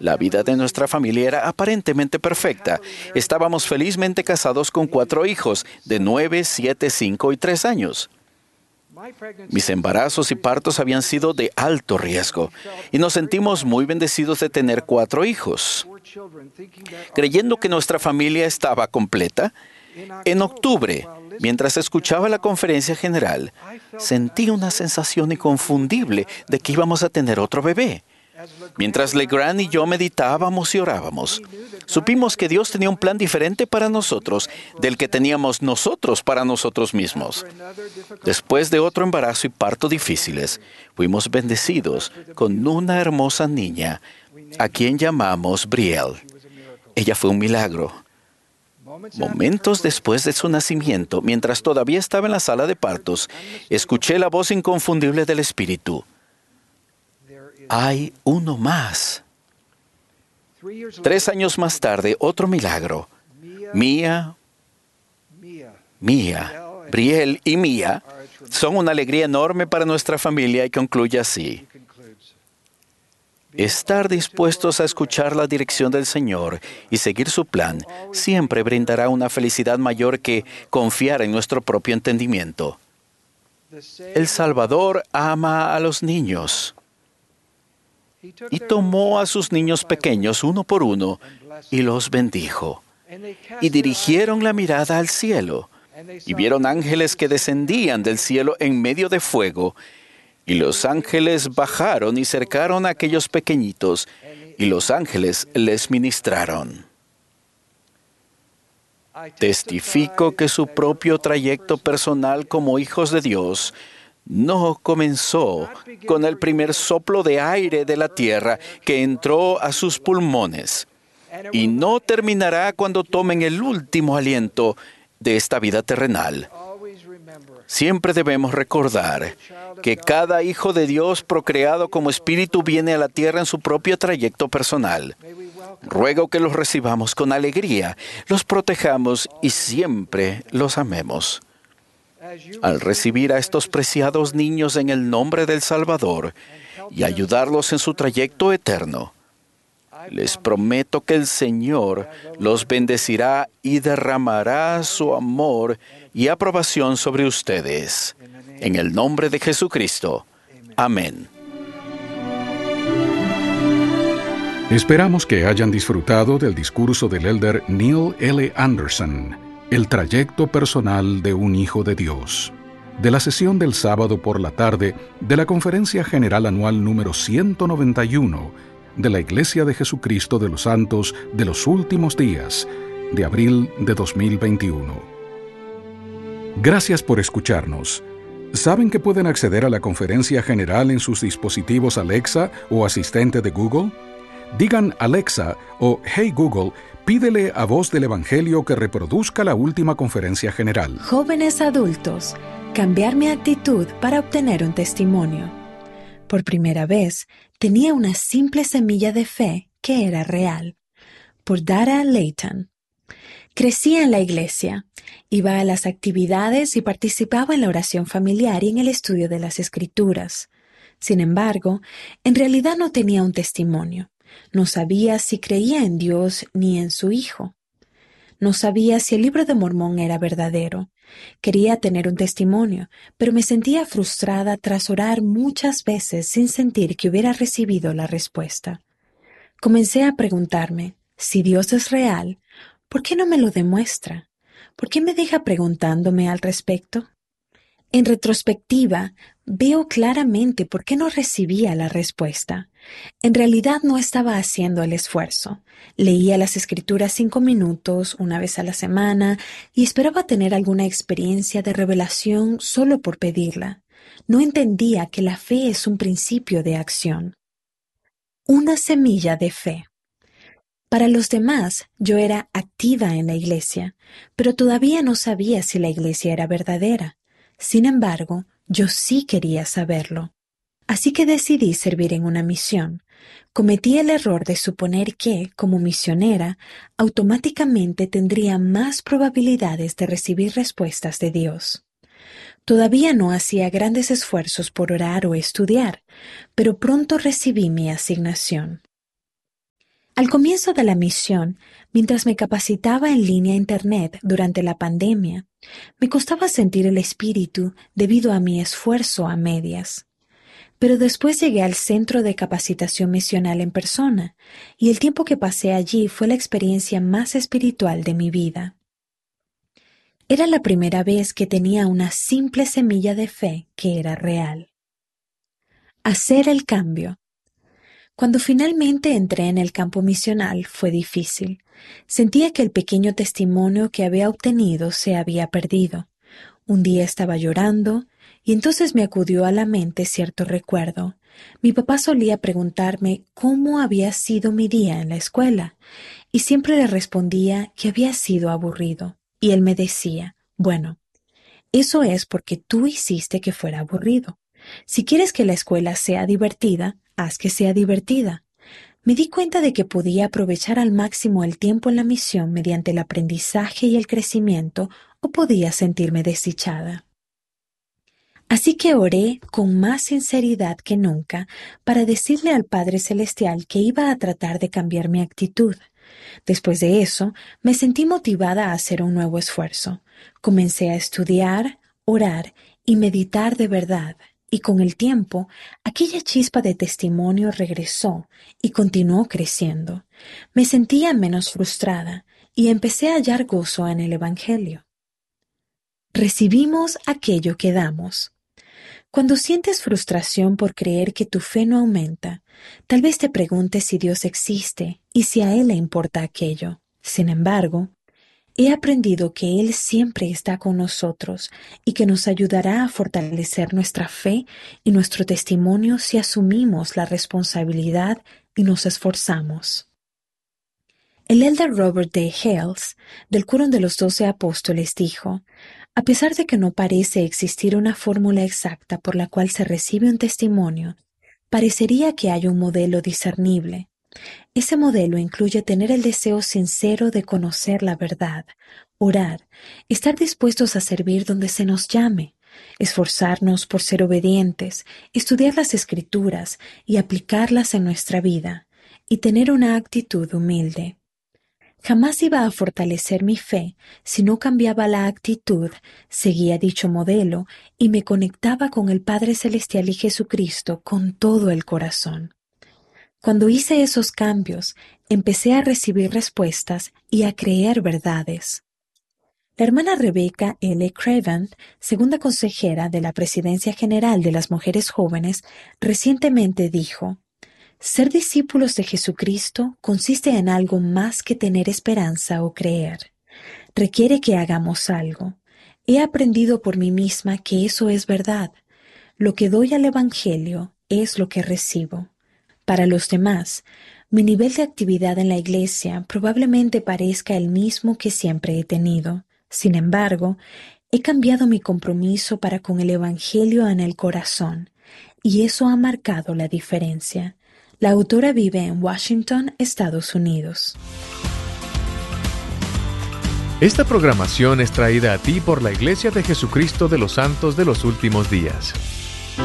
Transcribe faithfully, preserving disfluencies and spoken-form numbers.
La vida de nuestra familia era aparentemente perfecta. Estábamos felizmente casados con cuatro hijos, de nueve, siete, cinco y tres años. Mis embarazos y partos habían sido de alto riesgo, y nos sentimos muy bendecidos de tener cuatro hijos. Creyendo que nuestra familia estaba completa, en octubre, mientras escuchaba la conferencia general, sentí una sensación inconfundible de que íbamos a tener otro bebé. Mientras Legrand y yo meditábamos y orábamos, supimos que Dios tenía un plan diferente para nosotros del que teníamos nosotros para nosotros mismos. Después de otro embarazo y parto difíciles, fuimos bendecidos con una hermosa niña, a quien llamamos Brielle. Ella fue un milagro. Momentos después de su nacimiento, mientras todavía estaba en la sala de partos, escuché la voz inconfundible del Espíritu. Hay uno más. Tres años más tarde, otro milagro. Mía, Mía, Brielle y Mía son una alegría enorme para nuestra familia y concluye así. Estar dispuestos a escuchar la dirección del Señor y seguir su plan siempre brindará una felicidad mayor que confiar en nuestro propio entendimiento. El Salvador ama a los niños y tomó a sus niños pequeños uno por uno y los bendijo. Y dirigieron la mirada al cielo y vieron ángeles que descendían del cielo en medio de fuego. Y los ángeles bajaron y cercaron a aquellos pequeñitos, y los ángeles les ministraron. Testifico que su propio trayecto personal como hijos de Dios no comenzó con el primer soplo de aire de la tierra que entró a sus pulmones, y no terminará cuando tomen el último aliento de esta vida terrenal. Siempre debemos recordar que cada hijo de Dios procreado como espíritu viene a la tierra en su propio trayecto personal. Ruego que los recibamos con alegría, los protejamos y siempre los amemos. Al recibir a estos preciados niños en el nombre del Salvador y ayudarlos en su trayecto eterno, les prometo que el Señor los bendecirá y derramará su amor y aprobación sobre ustedes. En el nombre de Jesucristo. Amén. Esperamos que hayan disfrutado del discurso del elder Neil L. Anderson, El trayecto personal de un hijo de Dios, de la sesión del sábado por la tarde de la Conferencia General Anual número ciento noventa y uno de la Iglesia de Jesucristo de los Santos de los Últimos Días, de abril de dos mil veintiuno. Gracias por escucharnos. ¿Saben que pueden acceder a la conferencia general en sus dispositivos Alexa o asistente de Google? Digan Alexa o Hey Google, pídele a Voz del Evangelio que reproduzca la última conferencia general. Jóvenes adultos, cambiar mi actitud para obtener un testimonio. Por primera vez, tenía una simple semilla de fe que era real. Por Dara Layton. Crecía en la iglesia, iba a las actividades y participaba en la oración familiar y en el estudio de las Escrituras. Sin embargo, en realidad no tenía un testimonio. No sabía si creía en Dios ni en su Hijo. No sabía si el libro de Mormón era verdadero. Quería tener un testimonio, pero me sentía frustrada tras orar muchas veces sin sentir que hubiera recibido la respuesta. Comencé a preguntarme, si Dios es real, ¿por qué no me lo demuestra? ¿Por qué me deja preguntándome al respecto? En retrospectiva, veo claramente por qué no recibía la respuesta. En realidad no estaba haciendo el esfuerzo. Leía las Escrituras cinco minutos, una vez a la semana, y esperaba tener alguna experiencia de revelación solo por pedirla. No entendía que la fe es un principio de acción. Una semilla de fe. Para los demás, yo era activa en la iglesia, pero todavía no sabía si la iglesia era verdadera. Sin embargo, yo sí quería saberlo. Así que decidí servir en una misión. Cometí el error de suponer que, como misionera, automáticamente tendría más probabilidades de recibir respuestas de Dios. Todavía no hacía grandes esfuerzos por orar o estudiar, pero pronto recibí mi asignación. Al comienzo de la misión, mientras me capacitaba en línea a Internet durante la pandemia, me costaba sentir el espíritu debido a mi esfuerzo a medias. Pero después llegué al centro de capacitación misional en persona, y el tiempo que pasé allí fue la experiencia más espiritual de mi vida. Era la primera vez que tenía una simple semilla de fe que era real. Hacer el cambio. Cuando finalmente entré en el campo misional fue difícil. Sentía que el pequeño testimonio que había obtenido se había perdido. Un día estaba llorando y entonces me acudió a la mente cierto recuerdo. Mi papá solía preguntarme cómo había sido mi día en la escuela y siempre le respondía que había sido aburrido. Y él me decía, bueno, eso es porque tú hiciste que fuera aburrido. Si quieres que la escuela sea divertida, haz que sea divertida. Me di cuenta de que podía aprovechar al máximo el tiempo en la misión mediante el aprendizaje y el crecimiento, o podía sentirme desdichada. Así que oré con más sinceridad que nunca para decirle al Padre Celestial que iba a tratar de cambiar mi actitud. Después de eso, me sentí motivada a hacer un nuevo esfuerzo. Comencé a estudiar, orar y meditar de verdad. Y con el tiempo, aquella chispa de testimonio regresó y continuó creciendo. Me sentía menos frustrada y empecé a hallar gozo en el Evangelio. Recibimos aquello que damos. Cuando sientes frustración por creer que tu fe no aumenta, tal vez te preguntes si Dios existe y si a Él le importa aquello. Sin embargo, he aprendido que Él siempre está con nosotros y que nos ayudará a fortalecer nuestra fe y nuestro testimonio si asumimos la responsabilidad y nos esforzamos. El elder Robert D. Hales, del Quórum de los Doce Apóstoles, dijo: a pesar de que no parece existir una fórmula exacta por la cual se recibe un testimonio, parecería que hay un modelo discernible. Ese modelo incluye tener el deseo sincero de conocer la verdad, orar, estar dispuestos a servir donde se nos llame, esforzarnos por ser obedientes, estudiar las Escrituras y aplicarlas en nuestra vida, y tener una actitud humilde. Jamás iba a fortalecer mi fe si no cambiaba la actitud, seguía dicho modelo y me conectaba con el Padre Celestial y Jesucristo con todo el corazón. Cuando hice esos cambios, empecé a recibir respuestas y a creer verdades. La hermana Rebecca L. Craven, segunda consejera de la Presidencia General de las Mujeres Jóvenes, recientemente dijo: ser discípulos de Jesucristo consiste en algo más que tener esperanza o creer. Requiere que hagamos algo. He aprendido por mí misma que eso es verdad. Lo que doy al Evangelio es lo que recibo. Para los demás, mi nivel de actividad en la iglesia probablemente parezca el mismo que siempre he tenido. Sin embargo, he cambiado mi compromiso para con el Evangelio en el corazón, y eso ha marcado la diferencia. La autora vive en Washington, Estados Unidos. Esta programación es traída a ti por la Iglesia de Jesucristo de los Santos de los Últimos Días.